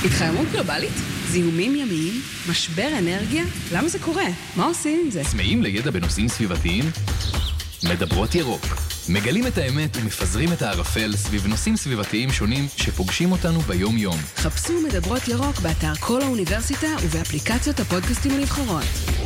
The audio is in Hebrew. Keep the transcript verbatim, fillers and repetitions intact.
התחממות גלובלית? זיהומים ימיים? משבר אנרגיה? למה זה קורה? מה עושים עם זה? צמאים לידע בנושאים סביבתיים? מדברות ירוק. מגלים את האמת ומפזרים את הערפל סביב נושאים סביבתיים שונים שפוגשים אותנו ביום-יום. חפשו מדברות ירוק באתר כל האוניברסיטה ובאפליקציות הפודקאסטים הנבחרות.